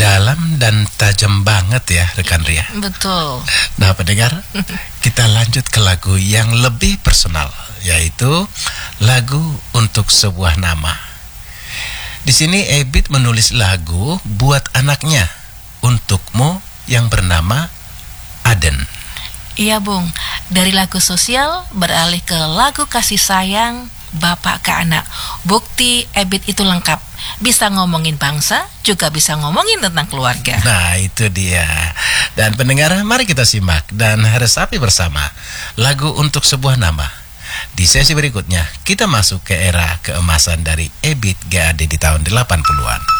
dalam dan tajam banget ya rekan Ria. Betul. Nah pendengar, kita lanjut ke lagu yang lebih personal, yaitu lagu untuk sebuah nama. Di sini Ebit menulis lagu buat anaknya, untukmu, yang bernama Aden. Iya Bung, dari lagu sosial beralih ke lagu kasih sayang bapak ke anak. Bukti Ebit itu lengkap, bisa ngomongin bangsa, juga bisa ngomongin tentang keluarga. Nah itu dia. Dan pendengar, mari kita simak dan resapi bersama lagu untuk sebuah nama. Di sesi berikutnya kita masuk ke era keemasan dari Ebit GAD di tahun 80-an.